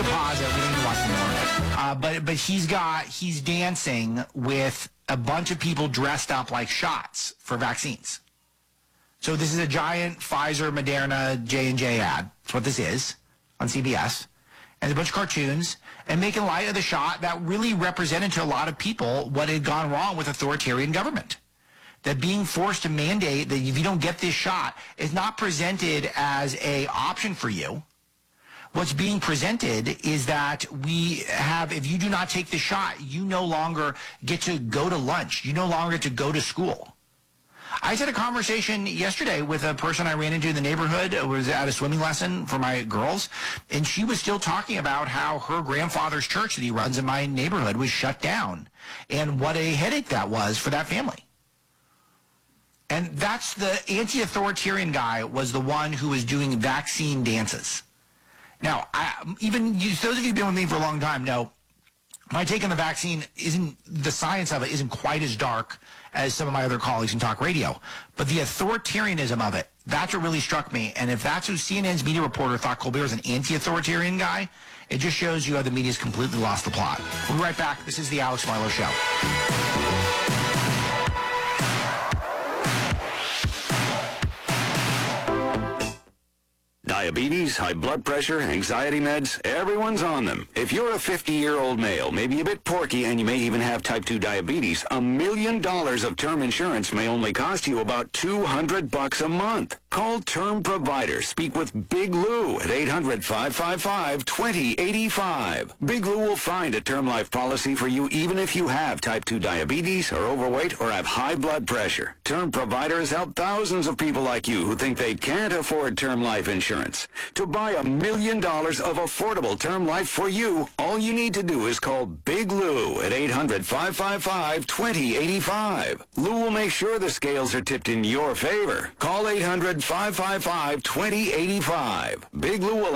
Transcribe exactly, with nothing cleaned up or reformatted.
to pause it. We don't need to watch more. Uh, but but he's got he's dancing with a bunch of people dressed up like shots for vaccines. So this is a giant Pfizer, Moderna, J and J ad. That's what this is on C B S. And a bunch of cartoons and making light of the shot that really represented to a lot of people what had gone wrong with authoritarian government. That being forced to mandate that if you don't get this shot is not presented as a option for you. What's being presented is that we have, if you do not take the shot, you no longer get to go to lunch. You no longer get to go to school. I just had a conversation yesterday with a person I ran into in the neighborhood. It was at a swimming lesson for my girls, and she was still talking about how her grandfather's church that he runs in my neighborhood was shut down and what a headache that was for that family. And that's the anti-authoritarian guy was the one who was doing vaccine dances. Now, I, even you, those of you who've been with me for a long time know my take on the vaccine isn't, the science of it isn't quite as dark as some of my other colleagues in talk radio. But the authoritarianism of it, that's what really struck me. And if that's who C N N's media reporter thought Colbert was an anti-authoritarian guy, it just shows you how the media's completely lost the plot. We'll be right back. This is the Alex Marlow Show. Diabetes, high blood pressure, anxiety meds, everyone's on them. If you're a fifty-year-old male, maybe a bit porky, and you may even have type two diabetes, a million dollars of term insurance may only cost you about two hundred bucks a month. Call Term Provider. Speak with Big Lou at eight hundred, five five five, two zero eight five. Big Lou will find a term life policy for you even if you have type two diabetes, are overweight, or have high blood pressure. Term Provider has helped thousands of people like you who think they can't afford term life insurance. To buy a million dollars of affordable term life for you, all you need to do is call Big Lou at eight hundred, five five five, two zero eight five. Lou will make sure the scales are tipped in your favor. Call eight hundred, five five five, two zero eight five. Big Lou will